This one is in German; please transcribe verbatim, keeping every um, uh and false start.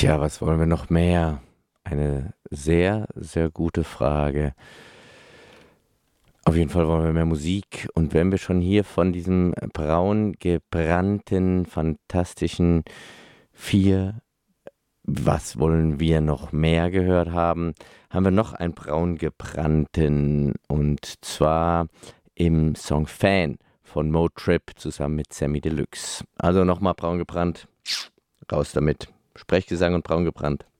Tja, was wollen wir noch mehr? Eine sehr, sehr gute Frage. Auf jeden Fall wollen wir mehr Musik. Und wenn wir schon hier von diesem braun gebrannten, fantastischen Vier, was wollen wir noch mehr gehört haben, haben wir noch einen braun gebrannten. Und zwar im Song Fan von Mo Trip zusammen mit Sammy Deluxe. Also nochmal braun gebrannt. Raus damit. Sprechgesang und braun gebrannt.